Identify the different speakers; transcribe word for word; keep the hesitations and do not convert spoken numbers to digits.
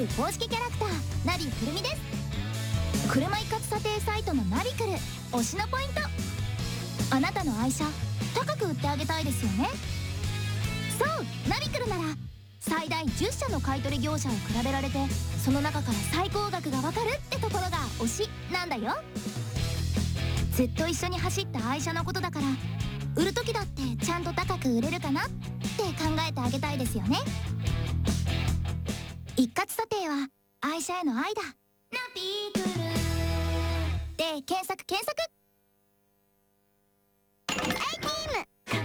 Speaker 1: ル公式キャラクターナビくるみです。車一括査定サイトのナビくる推しのポイント、あなたの愛車高く売ってあげたいですよね。そう、ナビくるなら最大じゅっしゃの買取業者を比べられて、その中から最高額がわかるってところが推しなんだよ。ずっと一緒に走った愛車のことだから、売る時だってちゃんと高く売れるかなって考えてあげたいですよね。一括査定は愛車への愛だ。ナビくるで検索検索。